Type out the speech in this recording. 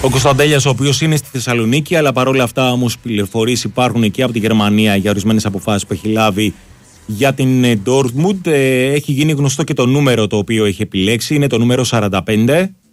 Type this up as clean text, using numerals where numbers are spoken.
Ο Κωνσταντέλιας, ο οποίος είναι στη Θεσσαλονίκη, αλλά παρόλα αυτά όμως πληροφορίες υπάρχουν εκεί από τη Γερμανία για ορισμένες αποφάσεις που έχει λάβει για την Dortmund. Έχει γίνει γνωστό και το νούμερο το οποίο έχει επιλέξει, είναι το νούμερο 45.